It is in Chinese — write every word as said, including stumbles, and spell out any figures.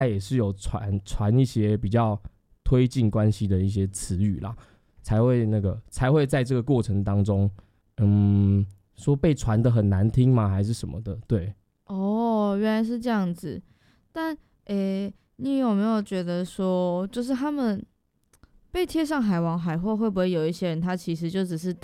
他也是有传传一些比较推进关系的一些词语啦，才会那个才会在这个过程当中，嗯，说被传的很难听吗？还是什么的？对。 哦，原来是这样子。但诶，你有没有觉得说，就是他们被贴上海王海货，会不会有一些人他其实就只是